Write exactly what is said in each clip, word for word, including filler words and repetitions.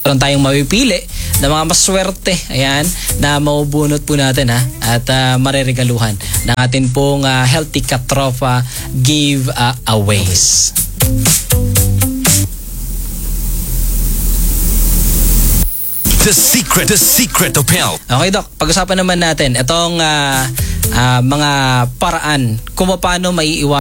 meron tayong mapipili na mga maswerte, ayan, na mabubunot po natin, ha, at uh, mareregaluhan ng atin pong uh, Healthy Katropa give uh, aways. The secret, the secret of health. Okay, Doc, pag-usapan naman natin itong uh, uh, mga paraan kung paano maiiwasan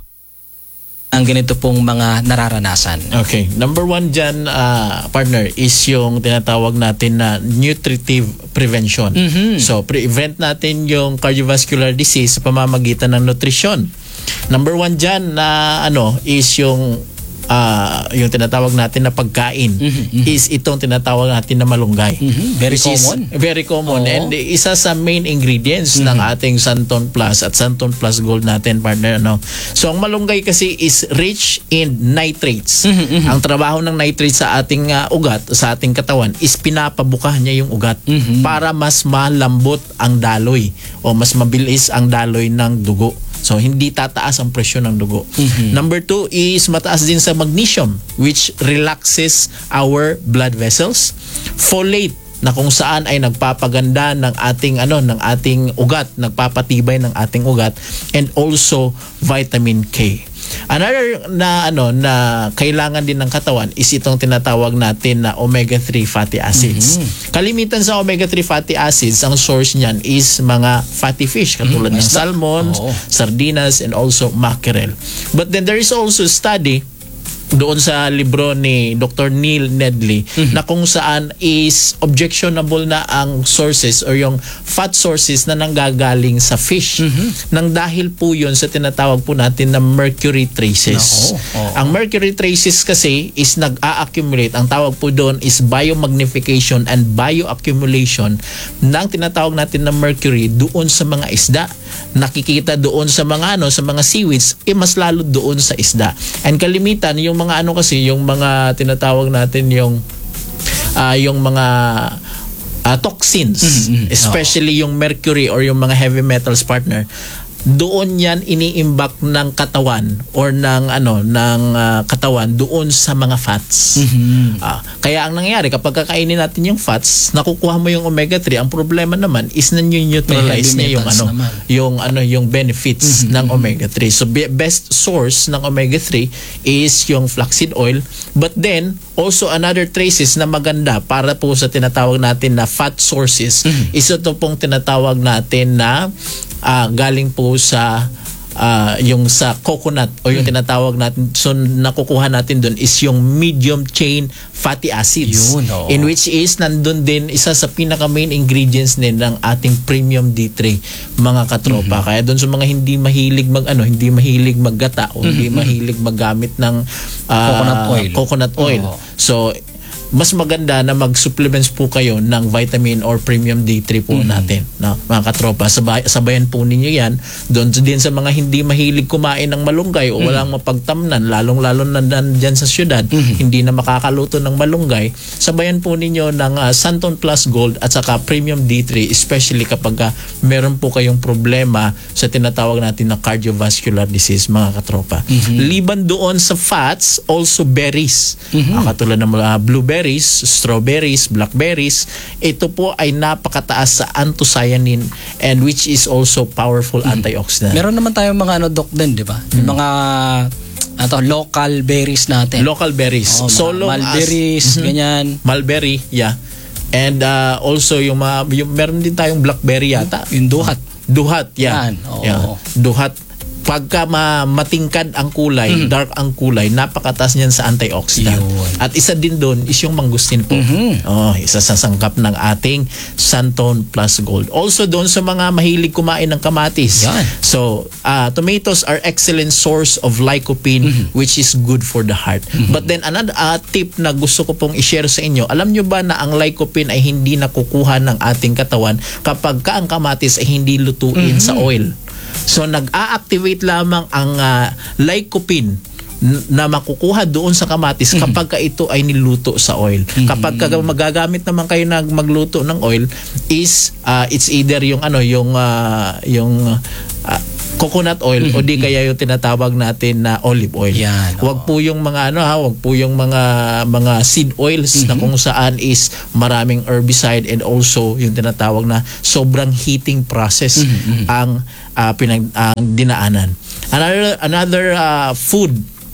ang ganito pong mga nararanasan. Okay. Number one dyan, uh, partner, is yung tinatawag natin na nutritive prevention. Mm-hmm. So, prevent natin yung cardiovascular disease sa pamamagitan ng nutrition. Number one dyan na ano is yung uh, yung tinatawag natin na pagkain. Mm-hmm. Is itong tinatawag natin na malunggay. Mm-hmm. Very common. Very common. Oo. And isa sa main ingredients mm-hmm. ng ating Santon Plus at Santon Plus Gold natin, partner. No? So, ang malunggay kasi is rich in nitrates. Mm-hmm. Ang trabaho ng nitrates sa ating uh, ugat, sa ating katawan, is pinapabuka niya yung ugat mm-hmm. para mas malambot ang daloy o mas mabilis ang daloy ng dugo. So, hindi tataas ang presyon ng dugo. Mm-hmm. Number two is mataas din sa magnesium, which relaxes our blood vessels. Folate, na kung saan ay nagpapaganda ng ating ano ng ating ugat, nagpapatibay ng ating ugat, and also vitamin K. Another na ano na kailangan din ng katawan is itong tinatawag natin na omega three fatty acids. Mm-hmm. Kalimitan sa omega three fatty acids, ang source niyan is mga fatty fish katulad mm-hmm. ng salmon, oh. sardinas, and also mackerel. But then there is also a study doon sa libro ni Doctor Neil Nedley mm-hmm. na kung saan is objectionable na ang sources or yung fat sources na nanggagaling sa fish. Mm-hmm. Nang dahil po yun sa tinatawag po natin na mercury traces. No. Oh. Ang mercury traces kasi is nag-a-accumulate. Ang tawag po doon is biomagnification and bioaccumulation ng tinatawag natin na mercury doon sa mga isda. Nakikita doon sa mga ano sa mga seaweeds, eh mas lalo doon sa isda. And kalimitan yung mga ano kasi yung mga tinatawag natin yung uh, yung mga uh, toxins, mm-hmm. especially oh. yung mercury or yung mga heavy metals, partner, doon yan iniimbak ng katawan or ng ano ng uh, katawan doon sa mga fats. Mm-hmm. Uh, kaya ang nangyayari kapag kakainin natin yung fats, nakukuha mo yung omega three, ang problema naman is na-neutralize niya yung ano naman. yung ano yung benefits mm-hmm. ng omega three. So be- best source ng omega three is yung flaxseed oil, but then also another traces na maganda para po sa tinatawag natin na fat sources mm-hmm. is ito pong tinatawag natin na Uh, galing po sa uh, yung sa coconut o yung mm. tinatawag natin, so nakukuha natin doon is yung medium chain fatty acids. Yun, oh. In which is nandun din isa sa pinaka main ingredients din ng ating premium D three, mga katropa. Mm-hmm. Kaya doon sa mga hindi mahilig mag ano, hindi mahilig maggata o mm-hmm. hindi mahilig maggamit ng uh, coconut oil. Coconut oil. Oh. So mas maganda na mag-supplements po kayo ng vitamin or premium D three po mm-hmm. natin, no? Mga katropa, sabay, sabayan po ninyo yan doon din sa mga hindi mahilig kumain ng malunggay o mm-hmm. walang mapagtamnan, lalong-lalo na dyan sa syudad, mm-hmm. hindi na makakaluto ng malunggay, sabayan po ninyo ng uh, Santon Plus Gold at saka premium D three, especially kapag uh, meron po kayong problema sa tinatawag natin na cardiovascular disease, mga katropa. Mm-hmm. Liban doon sa fats, also berries. Mm-hmm. Uh, katulad ng uh, blueberries, strawberries, blackberries, ito po ay napakataas sa anthocyanin and which is also powerful mm. antioxidant. Meron naman tayong mga ano, doc din, di ba? Mm. Yung mga ano, local berries natin. Local berries. Oh, so mulberries, as, ganyan. Mulberry, yeah. And uh, also yung mga, yung, meron din tayong blackberry yata. Yung duhat. Duhat, yeah. Yan, oh. Yeah. Duhat. Pagka ma- matingkad ang kulay, mm-hmm. dark ang kulay, napakataas niyan sa antioxidant. Yun. At isa din doon is yung mangustin po. Mm-hmm. Oh, isa sa sangkap ng ating Santon Plus Gold. Also doon sa mga mahilig kumain ng kamatis. Yan. So, uh, tomatoes are excellent source of lycopene mm-hmm. which is good for the heart. Mm-hmm. But then another uh, tip na gusto ko pong i-share sa inyo, alam nyo ba na ang lycopene ay hindi nakukuha ng ating katawan kapag ka ang kamatis ay hindi lutuin mm-hmm. sa oil? So nag-a-activate lamang ang uh, lycopene na makukuha doon sa kamatis mm-hmm. kapag ka ito ay niluto sa oil. Mm-hmm. Kapag ka magagamit naman kayo na magluto ng oil is uh, it's either yung ano yung uh, yung uh, coconut oil o di kaya yung tinatawag natin na olive oil. Yan, Wag po yung mga ano ha, wag po yung mga mga seed oils na kung saan is maraming herbicide and also yung tinatawag na sobrang heating process ang ah, pinag ang dinaanan. Another another ah, food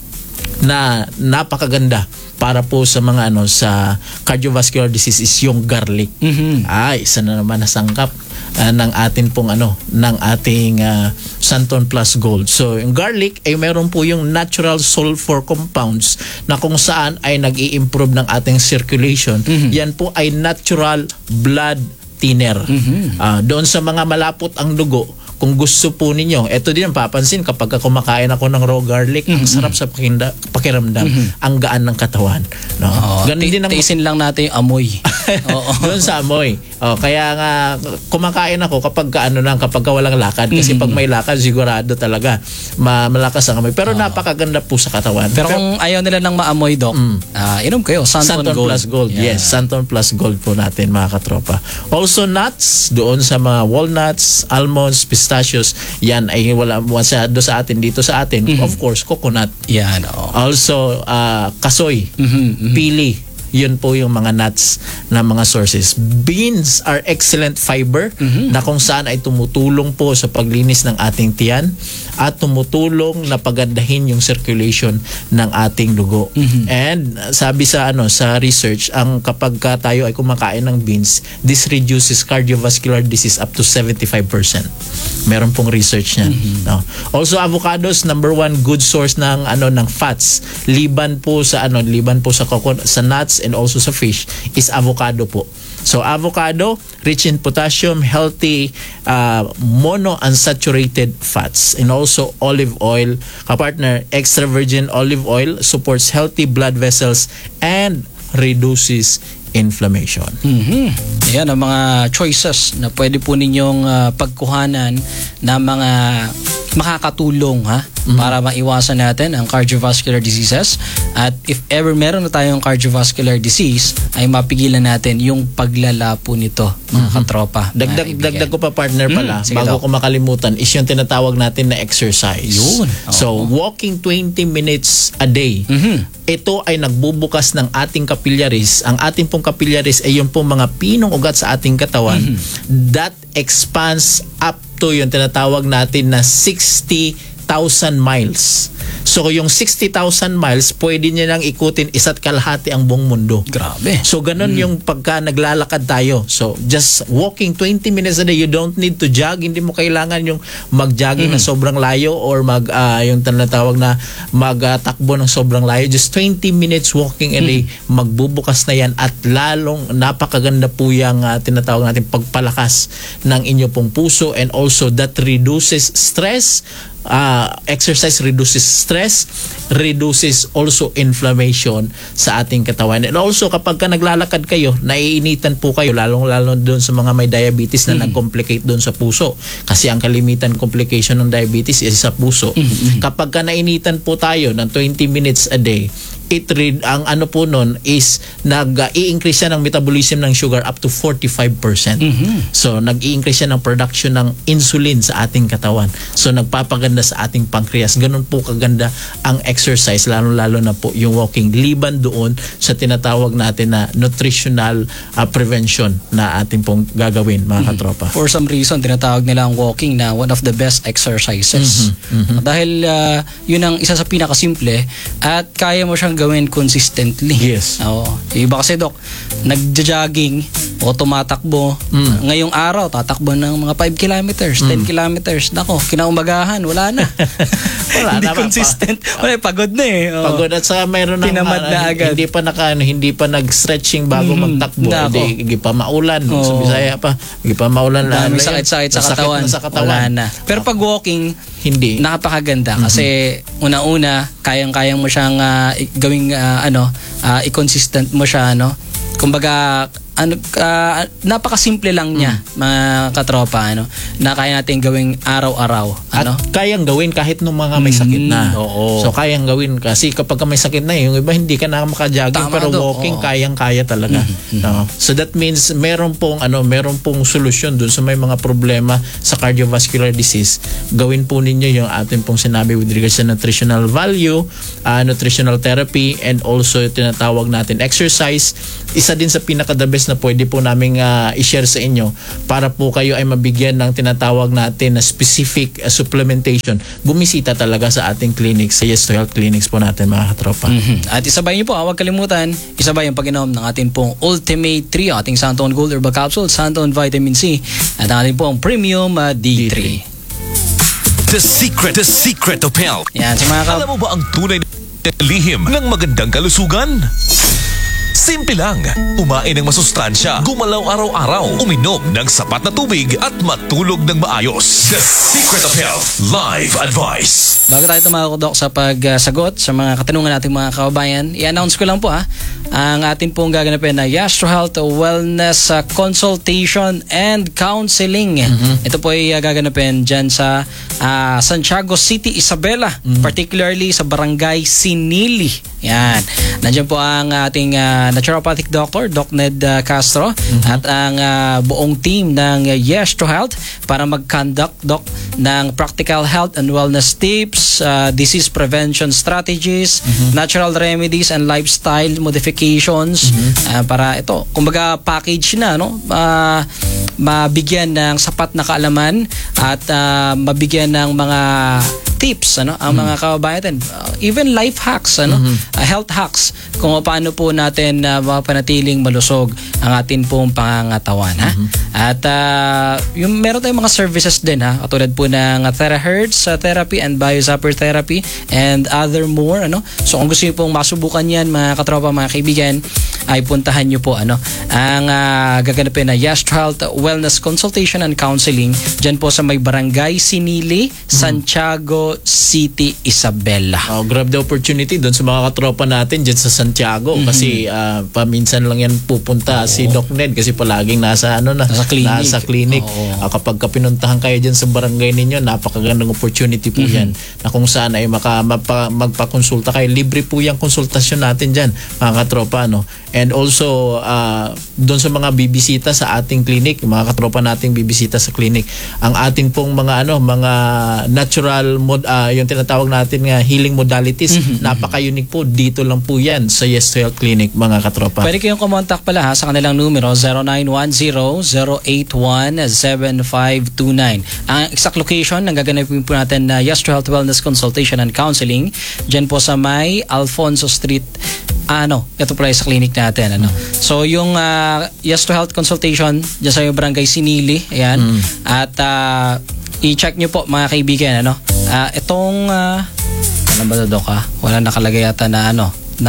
na napakaganda para po sa mga ano sa cardiovascular disease is yung garlic. Mhm. Ay, isa na naman nasangkap uh, ng atin pong ano ng ating uh, Santon Plus Gold. So, yung garlic ay meron po yung natural sulfur compounds na kung saan ay nag-i-improve ng ating circulation. Yan po ay natural blood thinner. Ah, doon sa mga malapot ang dugo, kung gusto po ninyo, eto din ang papansin kapag kumakain ako ng raw garlic, ang sarap sa pakinda, pakiramdam, ang gaan ng katawan. No? Oo, Ganun ti- din ang tiisin lang natin yung amoy. Oo. doon sa amoy. Oh, kaya nga kumakain ako kapag ka, ano lang, kapag ka walang lakad kasi pag may lakad sigurado talaga ma- malakas ang amoy. Pero napakaganda po sa katawan. Pero kung ayaw nila ng maamoy, Doc, ah, inom kayo, Santon, Santon Gold. Plus Gold. Yeah. Yes, Santon Plus Gold po natin mga katropa. Also nuts, doon sa mga walnuts, almonds, pistachios, yan ay wala sa do sa atin dito sa atin. Of course, coconut. Yan, oo. Also ah, kasoy, Mhm, mhm. pili. Yun po yung mga nuts na mga sources. Beans are excellent fiber na kung saan ay tumutulong po sa paglinis ng ating tiyan at tumutulong na pagandahin yung circulation ng ating dugo. And uh, sabi sa ano sa research, ang kapag ka tayo ay kumakain ng beans, this reduces cardiovascular disease up to seventy-five percent. Meron pong research niyan. No? Also avocados, number one good source ng ano ng fats. Liban po sa ano, liban po sa coconut, sa nuts and also sa fish is avocado po. So avocado, rich in potassium, healthy uh, monounsaturated fats, and also olive oil. Kapartner, extra virgin olive oil supports healthy blood vessels and reduces inflammation. Mhm. Yan ang mga choices na pwede po ninyong ah, pagkuhanan na mga makakatulong ha para maiwasan natin ang cardiovascular diseases, at if ever meron na tayong cardiovascular disease ay mapigilan natin yung paglala po nito, mga katropa. mga Dagdag kaibigan. dagdag ko pa partner pala, Mm, sige, bago Doc. ko makalimutan, is yung tinatawag natin na exercise. Yun. So Oo. walking twenty minutes a day. Mhm. Ito ay nagbubukas ng ating capillaries. Ang ating pong capillaries ay yung pong mga pinong ugat sa ating katawan that expands up to yung tinatawag natin na sixty thousand miles. So yung sixty thousand miles, pwede niya nang ikutin isa't kalahati ang buong mundo. Grabe. So ganun yung pagka naglalakad tayo. So just walking twenty minutes a day, you don't need to jog. Hindi mo kailangan yung mag-jogging na sobrang layo or mag ah, yung tinatawag na magtakbo ng sobrang layo. Just twenty minutes walking a day, magbubukas na yan at lalong napakaganda po yung ah, tinatawag natin pagpalakas ng inyo pong puso, and also that reduces stress. Uh, exercise reduces stress, reduces also inflammation sa ating katawan. And also kapag ka naglalakad kayo, naiinitan po kayo, lalong-lalo doon sa mga may diabetes na nag-complicate doon sa puso. Kasi ang kalimitan complication ng diabetes is sa puso. Kapag ka nainitan po tayo ng twenty minutes a day, it read ang ano po nun is nag-i-increase siya ng metabolism ng sugar up to forty-five percent. So nag-i-increase siya ng production ng insulin sa ating katawan. So nagpapaganda sa ating pancreas. Ganun po kaganda ang exercise, lalo-lalo na po yung walking, liban doon sa tinatawag natin na nutritional uh, prevention na ating pong gagawin, mga katropa. For some reason, tinatawag nila ang walking na one of the best exercises. Dahil ah, yun ang isa sa pinakasimple at kaya mo siyang gawin consistently. Yes. Oo. Yung iba kasi, Doc, nagja-jogging o tumatakbo. Ngayong araw, tatakbo ng mga five kilometers, ten kilometers. Nako, kinaumagahan, wala na. Wala Hindi na, consistent. Wala, pagod na eh. Oo. Pagod at saka mayroon ng Tinamad ano, na agad. hindi pa naka ano, hindi pa nag-stretching bago Mhm. magtakbo. Nako. Hindi, hindi pa maulan sa Oo. Bisaya pa. Hindi pa maulan. Dami Ano yan? sakit-sakit sa Masakit katawan. na sa katawan. Wala na. Pero pag walking, Hindi. nakapakaganda kasi una-una kayang-kayang mo siyang ah, i- gawing ah, ano ah, i-consistent mo siya, no, kumbaga ano uh, napakasimple lang niya, mm. mga katropa, ano, na kaya natin gawing araw-araw, ano? At kayang gawin kahit nung mga may sakit na. Mm, oo. So kayang gawin kasi kapag may sakit na, yung iba hindi ka na maka-jogging, pero do, walking oo. kayang-kaya talaga. Mm-hmm. No? So that means meron pong ano, meron pong solusyon dun sa may mga problema sa cardiovascular disease. Gawin po ninyo yung atin pong sinabi with regards sa nutritional value, uh, nutritional therapy, and also tinatawag natin exercise. Isa din sa pinaka-the best na pwede po namin uh, i-share sa inyo para po kayo ay mabigyan ng tinatawag natin na specific uh, supplementation. Bumisita talaga sa ating clinics, sa Yes to Health clinics po natin, mga katropa. Mm-hmm. At isabay niyo po, huwag kalimutan, isabay ang pag-inom ng ating pong Ultimate Trio, ating Santon Gold Herbal Capsule, Santon Vitamin C, at ang ating pong Premium uh, D three. The secret, the secret of health. Yan, sa mga ka- Alam mo ba ang tunay na lihim ng magandang kalusugan? Simple lang. Umain ng masustansya, gumalaw araw-araw, uminom ng sapat na tubig at matulog ng maayos. The Secret of Health Live Advice. Bago tayo tumawag, Dok, sa pagsagot sa mga katanungan nating mga kababayan, i-announce ko lang po ha, ang atin pong gaganapin na Yes to Health Wellness uh, Consultation and Counseling. Mm-hmm. Ito po ay uh, gaganapin dyan sa uh, Santiago City, Isabela, mm-hmm. particularly sa Barangay Sinili. Yan. Nandiyan po ang ating uh, naturopathic doctor, Doc Ned uh, Castro, mm-hmm. at ang uh, buong team ng uh, Yes to Health para mag-conduct, Doc, ng practical health and wellness tips, uh, disease prevention strategies, mm-hmm. natural remedies and lifestyle modifications, mm-hmm. uh, para ito, kumbaga package na, no? Uh, mabigyan ng sapat na kaalaman at uh, mabigyan ng mga tips, ano, ang mm-hmm. mga kababayan, uh, even life hacks, ano, mm-hmm. uh, health hacks, kung paano po natin uh, mapanatiling malusog ang atin pong pangangatawan, ha? Mm-hmm. At uh, yung meron tayong mga services din, ha, katulad po ng uh, Therahertz uh, therapy and Biozapper therapy and other more, ano. So kung gusto niyo pong masubukan yan, mga katropa, mga kaibigan, ay puntahan niyo po, ano, ang uh, gaganapin na Yes to Health Wellness Consultation and Counseling dyan po sa may Barangay Sinili, mm-hmm. Santiago City, Isabela. Oh, grab the opportunity doon sa mga katropa natin dyan sa Santiago, mm-hmm. kasi uh, paminsan lang yan pupunta, oo. Si Doc Ned kasi palaging nasa ano na, nasa clinic. Nasa clinic. Uh, kapag ka pinuntahan kayo dyan sa barangay ninyo, napakagandang opportunity po mm-hmm. yan na kung saan ay maka, mapa, magpakonsulta kayo. Libre po yung konsultasyon natin dyan, mga katropa, no? And also uh, doon sa mga bibisita sa ating clinic, mga katropa nating bibisita sa clinic, ang ating pong mga ano, mga natural mod, uh, yung tinatawag natin nga healing modalities, mm-hmm. napaka-unique po. Dito lang po yan sa Yes to Health Clinic, mga katropa. Pwede kayong kumontak pala ha sa kanilang numero zero nine one zero, zero eight one, seven five two nine. Ang exact location ng gaganapin po natin na Yes to Health Wellness Consultation and Counseling dyan po sa may Alfonso Street, ano, ito pala sa clinic natin, ano. So yung uh, Yes to Health Consultation dyan sa yung Barangay Sinili, ayan, mm. at uh, i-check nyo po, mga kaibigan, ano, uh, itong uh, ano ba ito, Doc, ha? Wala nakalagay yata na ano, na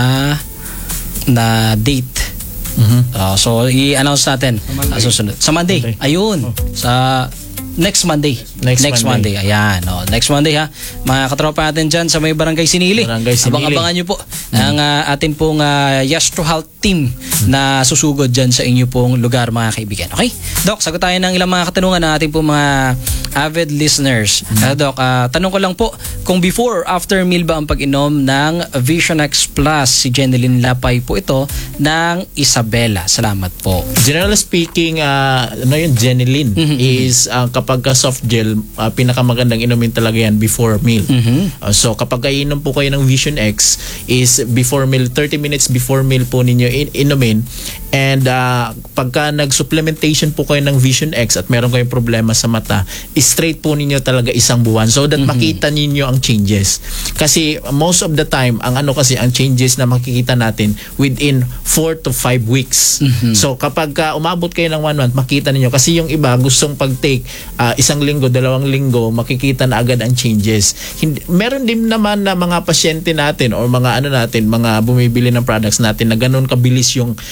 na date. Mm-hmm. Uh, so i-announce natin uh, susunod sa Monday, okay. Ayun, oh. Sa next Monday. Next, next Monday. Monday. Ayan. Oh, next Monday, ha. Mga katropa natin dyan sa may Barangay Sinili. Barangay Sinili. Abang-abangan nyo po mm. ang uh, atin pong uh, Yes to Health team mm. na susugod dyan sa inyo pong lugar, mga kaibigan. Okay? Doc, sagot tayo ng ilang mga katanungan ng ating pong mga avid listeners. Mm. Uh, Doc, uh, tanong ko lang po, kung before or after meal ba ang pag-inom ng Vision X Plus? Si Jeneline Lapay po ito ng Isabela. Salamat po. Generally speaking, uh, ano yun, Jeneline, mm-hmm. is uh, kapag ka soft gel, uh, pinakamagandang inumin talaga yan before meal. Mm-hmm. Uh, so kapag kainom po kayo ng Vision X, is before meal, thirty minutes before meal po ninyo in- inumin. And uh, pagka nag-supplementation po kayo ng Vision X at meron kayong problema sa mata, straight po ninyo talaga isang buwan so that mm-hmm. makita ninyo ang changes. Kasi most of the time, ang ano kasi, ang changes na makikita natin within four to five weeks. Mm-hmm. So kapag uh, umabot kayo ng one month, makita ninyo. Kasi yung iba gustong pag-take uh, isang linggo, dalawang linggo, makikita na agad ang changes. Hindi, meron din naman na mga pasyente natin or mga ano natin, mga bumibili ng products natin na ganun kabilis yung response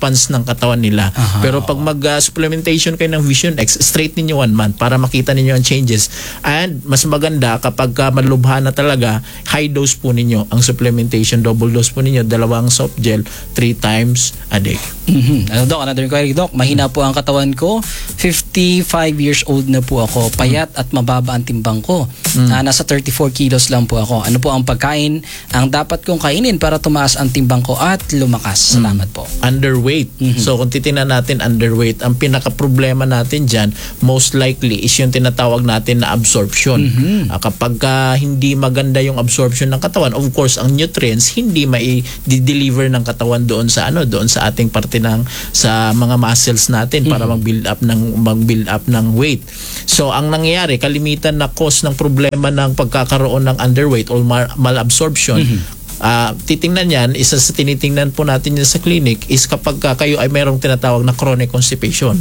response ng katawan nila. Aha, Pero pag mag-supplementation kayo ng Vision X, straight ninyo one month para makita ninyo ang changes. And mas maganda kapag uh, malubha na talaga, high dose po ninyo ang supplementation, double dose po ninyo, dalawang soft gel, three times a day. Mhm. Ano, Doc, another inquiry, Doc. Mahina po ang katawan ko. fifty-five years old na po ako. Payat at mababa ang timbang ko. Ah, nasa thirty-four kilos lang po ako. Ano po ang pagkain ang dapat kong kainin para tumaas ang timbang ko at lumakas? Salamat po. Underweight. So kung titingnan natin underweight, ang pinaka-problema natin dyan, most likely is yung tinatawag natin na absorption. Ah, kapag ah, hindi maganda yung absorption ng katawan, of course, ang nutrients hindi mai-deliver ng katawan doon sa ano, doon sa ating parte ng sa mga muscles natin para mag-build up ng mag-build up ng weight. So ang nangyayari, kalimitan na cause ng problema ng pagkakaroon ng underweight or mal- malabsorption, Uh, titingnan yan, isa sa tinitingnan po natin yan sa clinic is kapag uh, kayo ay mayroong tinatawag na chronic constipation.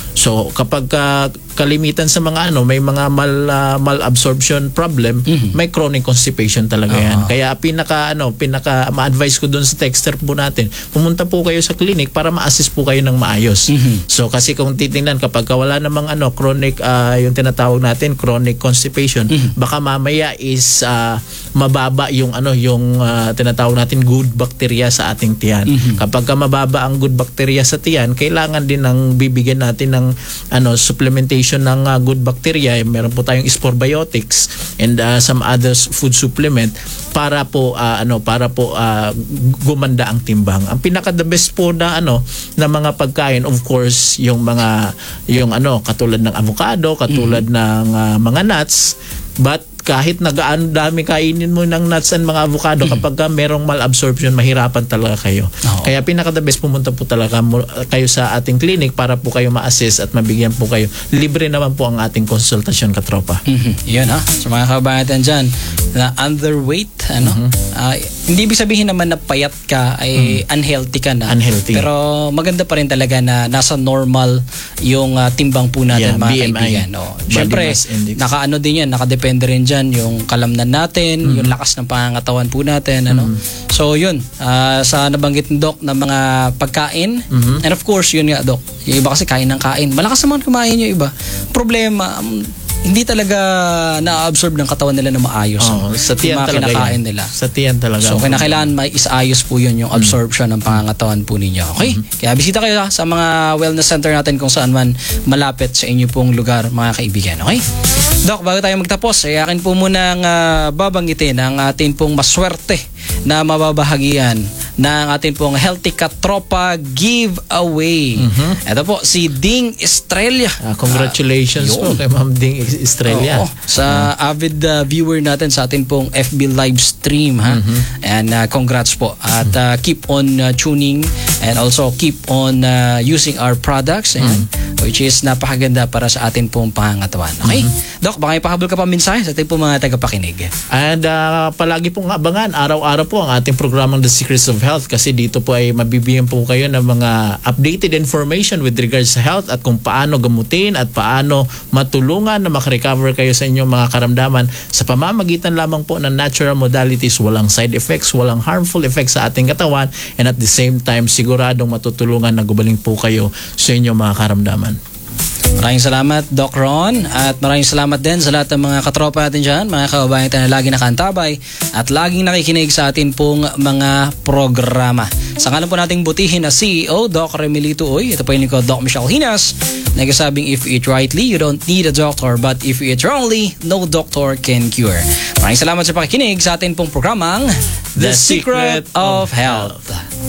So kapag uh, kalimitan sa mga ano, may mga mal uh, malabsorption problem, Mhm. may chronic constipation talaga Ah. yan. Kaya pinaka ano, pinaka ma-advise ko doon sa texter po natin, pumunta po kayo sa clinic para ma-assist po kayo ng maayos. Mhm. So kasi kung titingnan kapag ka wala namang ano chronic uh, yung tinatawag natin chronic constipation, Mhm. baka mamaya is uh, mababa yung ano yung uh, tinatawag natin good bacteria sa ating tiyan. Mhm. Kapag ka mababa ang good bacteria sa tiyan, kailangan din ng bibigyan natin ng ano supplementation ng uh, good bacteria. Meron po tayong sporebiotics and uh, some other food supplement para po uh, ano para po uh, gumanda ang timbang. Ang pinaka the best po na ano na mga pagkain, of course, yung mga yung ano katulad ng avocado, katulad ng uh, mga nuts, but kahit nagaan dami kainin mo ng nuts and mga avocado, kapag ka merong malabsorption, mahirapan talaga kayo. Oo. Kaya pinaka the best, pumunta po talaga mo, kayo sa ating clinic para po kayo ma-assess at mabigyan po kayo. Libre naman po ang ating konsultasyon, katropa. Mhm. Yun ha. Sa mga kabayan dyan na underweight, ano? Ah, hindi ibig sabihin naman na payat ka ay unhealthy ka na. Unhealthy. Pero maganda pa rin talaga na nasa normal yung ah, timbang po natin, Yeah, mga B M I. kaibigan. Oh. Body Siyempre, mass index. nakaano din yan, nakadepende rin dyan yung kalamnan natin, yung lakas ng pangangatawan po natin. Ano? So yun, ah, sa nabanggit ni Doc na mga pagkain, and of course, yun nga Doc, yung iba kasi kain ng kain. Malakas naman kumain yung iba. Problema, um, hindi talaga na-absorb ng katawan nila na maayos. Oo, sa Yung tiyan mga talaga kinakain yan. nila. Sa tiyan talaga. So, kailangan may isayos po yun yung absorption ng pangangatawan po ninyo. Okay? Kaya bisita kayo ha, sa mga wellness center natin kung saan man malapit sa inyo pong lugar, mga kaibigan. Okay? Doc, bago tayo magtapos, ay akin po muna ang uh, babanggitin ang atin pong maswerte na mababahagian ng atin pong Healthy Katropa giveaway. Ito po, si Ding Estrella. Ah, congratulations Ah, po yun. kay Ma'am Ding Estrella. Oo, sa avid uh, viewer natin sa atin pong F B live stream ha. And uh, congrats po. At uh, keep on uh, tuning and also keep on uh, using our products and which is napakaganda para sa atin pong pangangatawan. Okay? Doc, baka may pahabol ka pa mensahe sa ating pong mga tagapakinig. And uh, palagi pong abangan, araw-araw po ang ating programang The Secrets of Health, kasi dito po ay mabibigyan po kayo ng mga updated information with regards sa health at kung paano gamutin at paano matulungan na makarecover kayo sa inyong mga karamdaman sa pamamagitan lamang po ng natural modalities, walang side effects, walang harmful effects sa ating katawan, and at the same time siguradong matutulungan na gumaling po kayo sa inyong mga karamdaman. Maraming salamat, Doc Ron. At maraming salamat din sa lahat ng mga katropa natin dyan, mga kababayan natin na lagi nakaantabay at laging nakikinig sa atin pong mga programa. Sa ngalan po nating butihin na C E O, Doc Remilito Uy, ito po yung ko, Doc Michelle Hinas, nagsasabing if you eat rightly, you don't need a doctor, but if you eat wrongly, no doctor can cure. Maraming salamat sa pakikinig sa atin pong programang The, The Secret, Secret of of Health.